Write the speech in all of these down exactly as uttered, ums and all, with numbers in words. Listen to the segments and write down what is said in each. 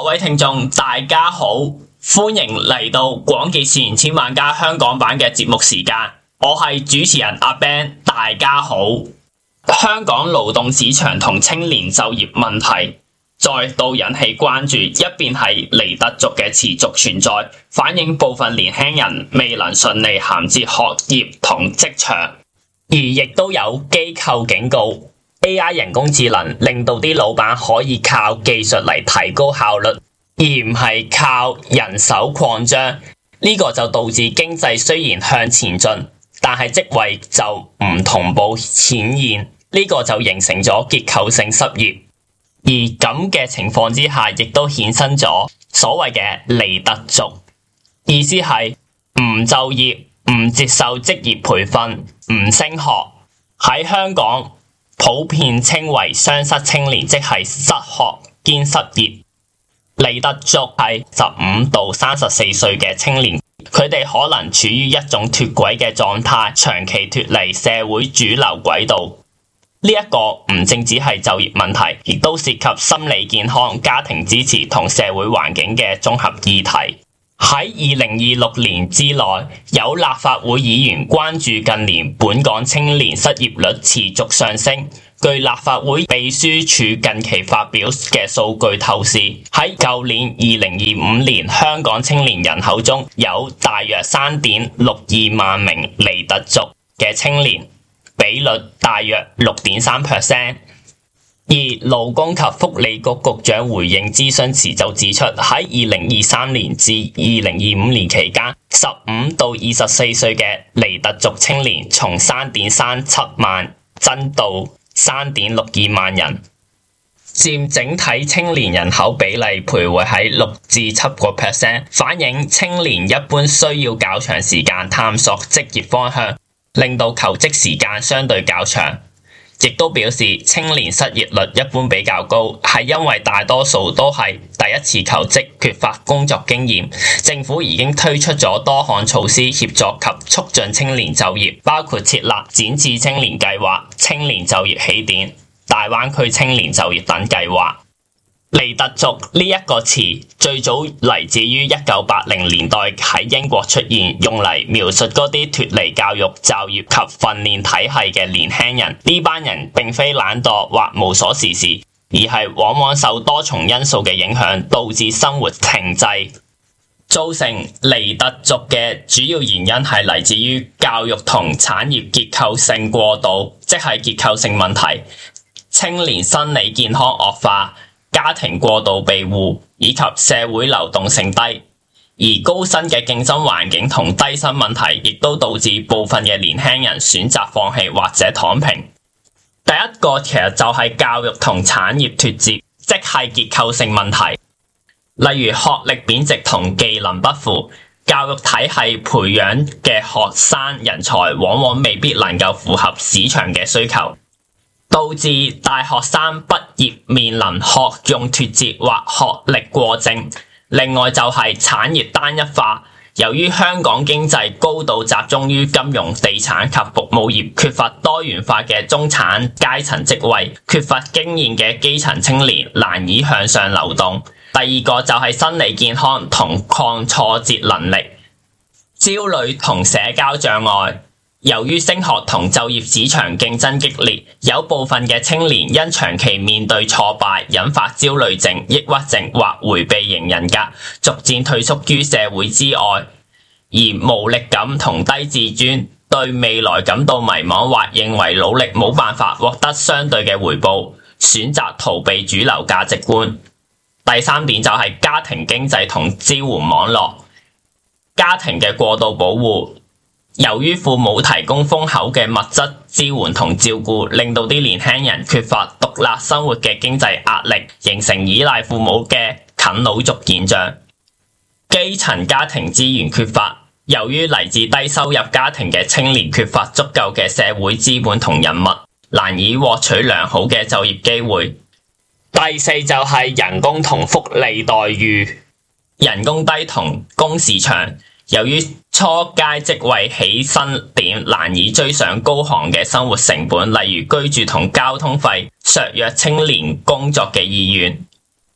各位聽眾大家好，歡迎嚟到廣結善緣千萬家香港版嘅節目時間，我係主持人阿 Ben， 大家好。香港勞動市場同青年就業問題再度引起關注，一邊係尼特族嘅持續存在，反映部分年輕人未能順利銜接學業同職場，而亦都有機構警告 A I 人工智能令到啲老闆可以靠技術嚟提高效率，而唔係靠人手擴張。呢個就導致經濟雖然向前進，但係職位就唔同步顯現，呢個就形成咗結構性失業。而咁嘅情況之下，亦都衍生咗所謂嘅尼特族，意思係唔就業、唔接受職業培訓、唔升學，喺香港普遍稱為雙失青年，即係失學兼失業。尼特族係十五到三十四歲嘅青年，佢哋可能處於一種脫軌嘅狀態，長期脫離社會主流軌道。呢一個唔淨止係就業問題，亦都涉及心理健康、家庭支持同社會環境嘅綜合議題。喺二零二六年之內，有立法會議員關注近年本港青年失業率持續上升。據立法會秘書處近期發表嘅數據透視，喺舊年二零二五年，香港青年人口中有大約三點六二萬名尼特族嘅青年，比率大約六點三 percent。而勞工及福利局局長回應諮詢時就指出，喺二零二三年至二零二五年期間，十五到二十四歲嘅尼特族青年從三點三七萬增到三點六二萬人，佔整體青年人口比例徘徊喺六至七個 percent， 反映青年一般需要較長時間探索職業方向，令到求職時間相對較長。亦都表示青年失業率一般比較高，係因為大多數都係第一次求職，缺乏工作經驗。政府已經推出咗多項措施協助及促進青年就業，包括設立展翅青年計劃、青年就業起點、大灣區青年就業等計劃。尼特族呢一個詞最早嚟自於一九八零年代喺英國出現，用嚟描述嗰啲脫離教育、就業及訓練體系嘅年輕人。呢班人並非懶惰或無所事事，而係往往受多重因素嘅影響，導致生活停滯。造成尼特族嘅主要原因係嚟自於教育同產業結構性過渡，即係結構性問題，青年生理健康惡化，家庭過度庇護以及社會流動性低，而高薪嘅競爭環境同低薪問題亦都導致部分嘅年輕人選擇放棄或者躺平。第一個其實就係教育同產業脫節，即係結構性問題，例如學歷貶值同技能不符，教育體系培養嘅學生人才往往未必能夠符合市場嘅需求，導致大學生畢業面臨學用脫節或學歷過剩。另外就係產業單一化，由於香港經濟高度集中於金融、地產及服務業，缺乏多元化嘅中產階層職位，缺乏經驗嘅基層青年難以向上流動。第二個就係心理健康同抗挫折能力，焦慮同社交障礙。由於升學同就業市場競爭激烈，有部分嘅青年因長期面對挫敗，引發焦慮症、抑鬱症或回避型人格，逐漸退縮於社會之外，而無力感同低自尊，對未來感到迷茫或認為努力冇辦法獲得相對嘅回報，選擇逃避主流價值觀。第三點就係家庭經濟同支援網絡，家庭嘅過度保護。由於父母提供豐厚嘅物質支援同照顧，令到啲年輕人缺乏獨立生活嘅經濟壓力，形成依賴父母嘅啃老族現象。基層家庭資源缺乏，由於嚟自低收入家庭嘅青年缺乏足夠嘅社會資本同人脈，難以獲取良好嘅就業機會。第四就係人工同福利待遇，人工低同工時長。由於初階職位起薪點難以追上高昂嘅生活成本，例如居住同交通費，削弱青年工作嘅意願。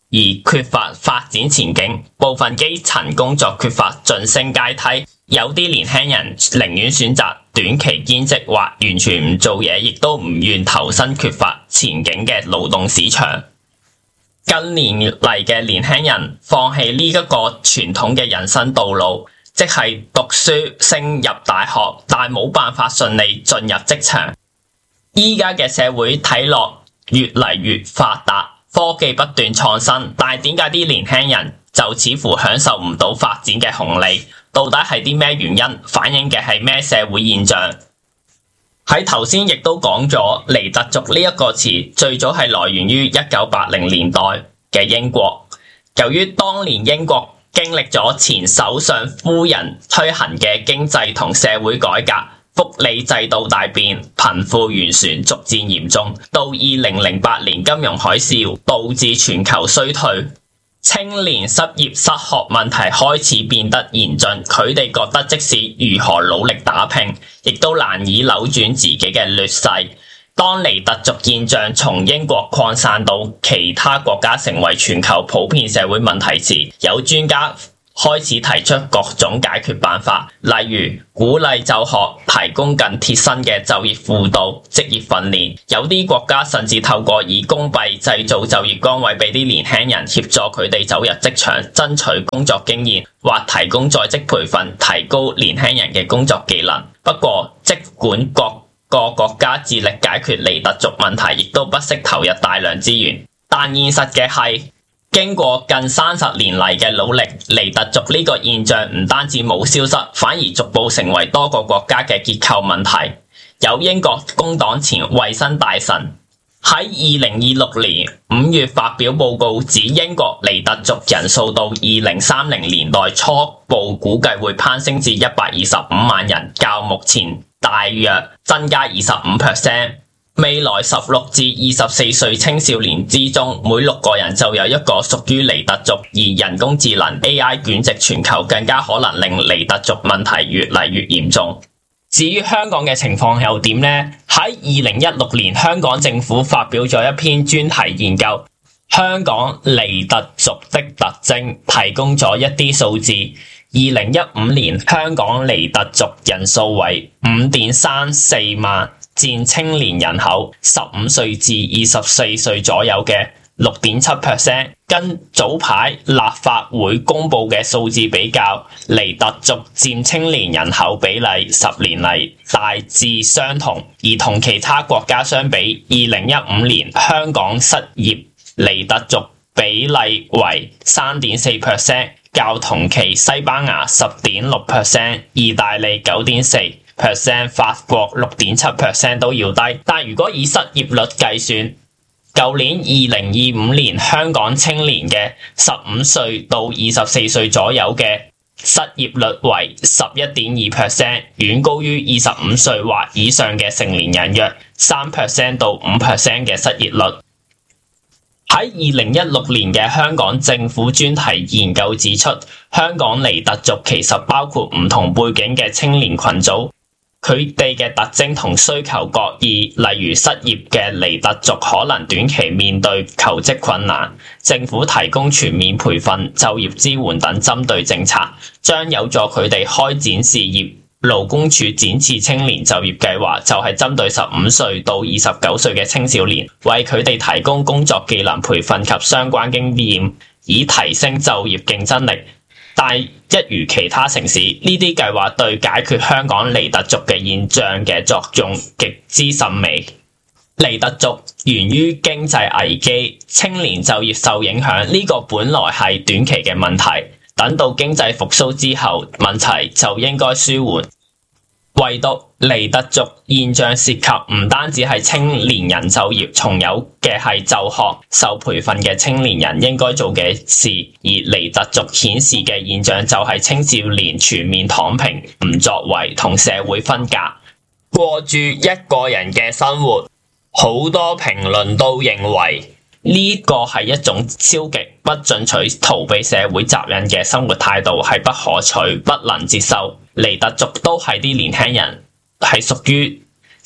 而缺乏發展前景，部分基層工作缺乏晉升階梯，有啲年輕人寧願選擇短期兼職或完全唔做嘢，亦都唔願投身缺乏前景嘅勞動市場。近年嚟嘅年輕人放棄呢一個傳統嘅人生道路，即係讀書升入大學，但冇辦法順利進入職場。依家嘅社會睇落越嚟越發達，科技不斷創新，但係點解啲年輕人就似乎享受唔到發展嘅紅利？到底係啲咩原因？反映嘅係咩社會現象？喺頭先亦都講咗，尼特族呢一個詞最早係來源於一九八零年代嘅英國。由於當年英國經歷咗前首相夫人推行嘅經濟同社會改革，福利制度大變，貧富懸殊逐漸嚴重，到二零零八年金融海嘯導致全球衰退，青年失業失學問題開始變得嚴峻。佢哋覺得即使如何努力打拼，亦都難以扭轉自己嘅劣勢。當尼特族現象從英國擴散到其他國家，成為全球普遍社會問題時，有專家開始提出各種解決辦法，例如鼓勵就學，提供更貼身嘅就業輔導、職業訓練。有啲國家甚至透過以公幣製造就業崗位俾啲年輕人，協助佢哋走入職場，爭取工作經驗，或提供在職培訓，提高年輕人嘅工作技能。不過，儘管各個國家致力解決尼特族問題，亦都不惜投入大量資源，但現實嘅係，經過近三十年嚟嘅努力，尼特族呢個現象唔單止冇消失，反而逐步成為多個國家嘅結構問題。有英國工黨前衛生大臣喺二零二六年五月發表報告，指英國尼特族人數到二零三零年代初步估計會攀升至一百二十五萬人，較目前大約增加二十五 percent。未來十六至二十四歲青少年之中，每六個人就有一個屬於尼特族，而人工智能 A I 捲席全球，更加可能令尼特族問題越嚟越嚴重。至於香港嘅情況又點呢？喺二零一六年，香港政府發表咗一篇專題研究《香港尼特族的特徵》，提供咗一啲數字。二零一五年，香港尼特族人數為 五點三四萬，佔青年人口十五歲至二十四歲左右嘅 六點七 percent。 跟早排立法會公布嘅數字比較，尼特族佔青年人口比例十年嚟大致相同，而同其他國家相比，二零一五年香港失業尼特族比例為 三點四 percent， 較同期西班牙 十點六 percent、 意大利 九點四 percent、 法國 六點七 percent 都要低。但如果以失業率計算，舊年二零二五年香港青年嘅十五歲到二十四歲左右嘅失業率為 十一點二 percent， 遠高於二十五歲或以上嘅成年人約 三 percent 到五 percent 嘅失業率。喺二零一六年嘅香港政府專題研究指出，香港尼特族其實包括唔同背景嘅青年群組，佢哋嘅特徵同需求各異。例如失業嘅尼特族可能短期面對求職困難，政府提供全面培訓、就業支援等針對政策，將有助佢哋開展事業。勞工處展翅青年就業計劃就係針對十五歲到二十九歲嘅青少年，為佢哋提供工作技能培訓及相關經驗，以提升就業競爭力。但一如其他城市，呢啲計劃對解決香港尼特族嘅現象嘅作用極之甚微。尼特族源於經濟危機，青年就業受影響，呢個本來係短期嘅問題。等到經濟復甦之後，問題就應該舒緩。唯獨尼特族現象涉及唔單止係青年人就業，仲有嘅係就學受培訓嘅青年人應該做嘅事，而尼特族顯示嘅現象就係青少年全面躺平、唔作為同社會分隔，過住一個人嘅生活。好多評論都認為呢個係一種消極不進取、逃避社會責任嘅生活態度，係不可取、不能接受。尼特族都係啲年輕人，係屬於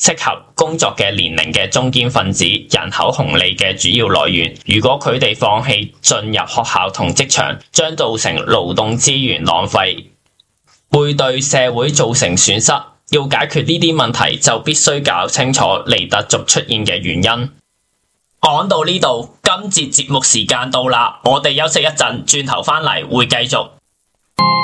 適合工作嘅年齡嘅中堅分子，人口紅利嘅主要來源。如果佢哋放棄進入學校同職場，將造成勞動資源浪費，會對社會造成損失。要解決呢啲問題，就必須搞清楚尼特族出現嘅原因。講到呢度，今節節目時間到啦，我哋休息一陣，轉頭返嚟會繼續。